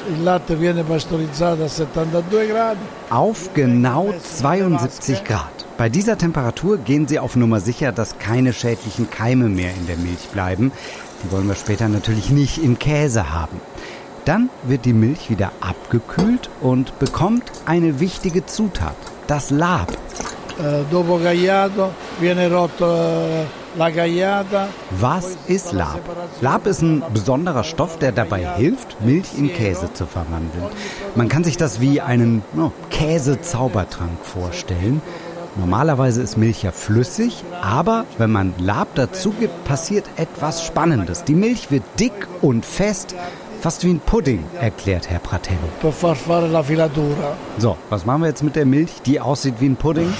Il latte viene pastorizzato a 72 Grad. Auf genau 72 Grad. Bei dieser Temperatur gehen Sie auf Nummer sicher, dass keine schädlichen Keime mehr in der Milch bleiben. Die wollen wir später natürlich nicht im Käse haben. Dann wird die Milch wieder abgekühlt und bekommt eine wichtige Zutat, das Lab. Dopo cagliato viene rotto la cagliata. Was ist Lab? Lab ist ein besonderer Stoff, der dabei hilft, Milch in Käse zu verwandeln. Man kann sich das wie einen Käsezaubertrank vorstellen. Normalerweise ist Milch ja flüssig, aber wenn man Lab dazu gibt, passiert etwas Spannendes. Die Milch wird dick und fest, fast wie ein Pudding, erklärt Herr Pratello. Per far fare la filatura. So, was machen wir jetzt mit der Milch, die aussieht wie ein Pudding?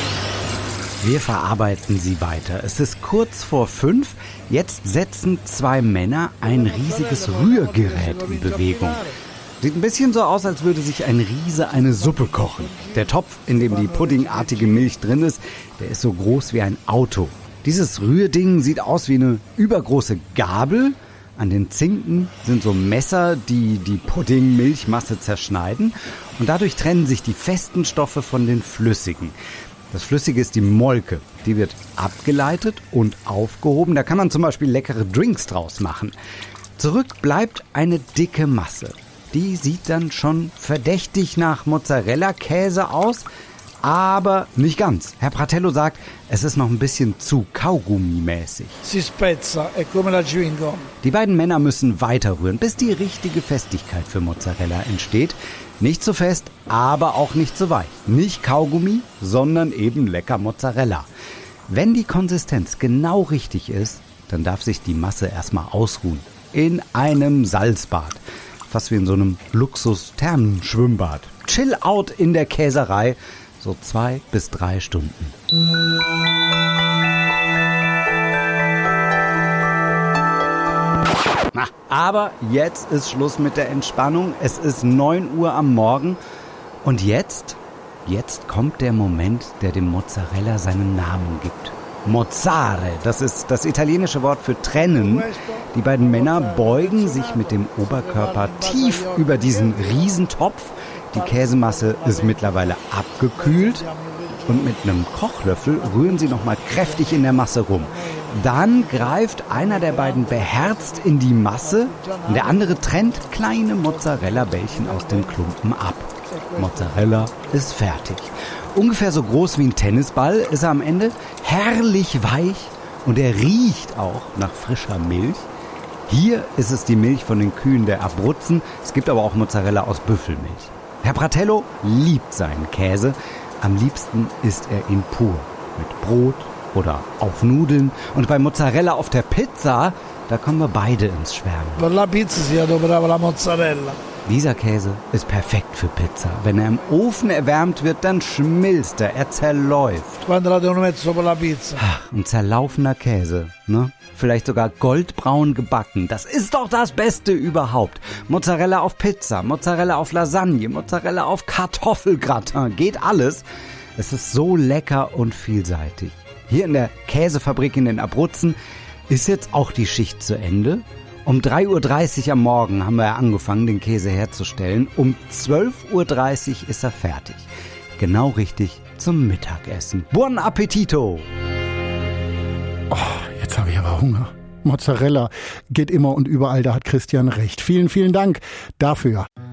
Wir verarbeiten sie weiter. Es ist kurz vor 5. Jetzt setzen 2 Männer ein riesiges Rührgerät in Bewegung. Sieht ein bisschen so aus, als würde sich ein Riese eine Suppe kochen. Der Topf, in dem die puddingartige Milch drin ist, der ist so groß wie ein Auto. Dieses Rührding sieht aus wie eine übergroße Gabel. An den Zinken sind so Messer, die die Pudding-Milchmasse zerschneiden. Und dadurch trennen sich die festen Stoffe von den flüssigen. Das Flüssige ist die Molke. Die wird abgeleitet und aufgehoben. Da kann man zum Beispiel leckere Drinks draus machen. Zurück bleibt eine dicke Masse. Die sieht dann schon verdächtig nach Mozzarella-Käse aus, aber nicht ganz. Herr Pratello sagt, es ist noch ein bisschen zu Kaugummi-mäßig. Si spezza, è come la chewing gum. Die beiden Männer müssen weiter rühren, bis die richtige Festigkeit für Mozzarella entsteht. Nicht zu fest, aber auch nicht zu weich. Nicht Kaugummi, sondern eben lecker Mozzarella. Wenn die Konsistenz genau richtig ist, dann darf sich die Masse erstmal ausruhen. In einem Salzbad. Fast wie in so einem Luxus-Thermenschwimmbad. Chill out in der Käserei. So 2 bis 3 Stunden. Na, aber jetzt ist Schluss mit der Entspannung. Es ist 9 Uhr am Morgen. Und jetzt kommt der Moment, der dem Mozzarella seinen Namen gibt. Mozzare, das ist das italienische Wort für trennen. Die beiden Männer beugen sich mit dem Oberkörper tief über diesen Riesentopf. Die Käsemasse ist mittlerweile abgekühlt. Und mit einem Kochlöffel rühren sie nochmal kräftig in der Masse rum. Dann greift einer der beiden beherzt in die Masse und der andere trennt kleine Mozzarella-Bällchen aus den Klumpen ab. Mozzarella ist fertig. Ungefähr so groß wie ein Tennisball ist er am Ende, herrlich weich und er riecht auch nach frischer Milch. Hier ist es die Milch von den Kühen der Abruzzen, es gibt aber auch Mozzarella aus Büffelmilch. Herr Pratello liebt seinen Käse, am liebsten isst er ihn pur, mit Brot oder auf Nudeln und bei Mozzarella auf der Pizza, da kommen wir beide ins Schwärmen. Per la pizza si adoperava la mozzarella. Dieser Käse ist perfekt für Pizza. Wenn er im Ofen erwärmt wird, dann schmilzt er zerläuft. Quando la devono mettere sopra la pizza. Ach, ein zerlaufener Käse, ne? Vielleicht sogar goldbraun gebacken. Das ist doch das Beste überhaupt. Mozzarella auf Pizza, Mozzarella auf Lasagne, Mozzarella auf Kartoffelgratin. Geht alles. Es ist so lecker und vielseitig. Hier in der Käsefabrik in den Abruzzen ist jetzt auch die Schicht zu Ende. Um 3:30 Uhr am Morgen haben wir angefangen, den Käse herzustellen. Um 12:30 Uhr ist er fertig. Genau richtig zum Mittagessen. Buon appetito! Oh, jetzt habe ich aber Hunger. Mozzarella geht immer und überall, da hat Christian recht. Vielen, vielen Dank dafür.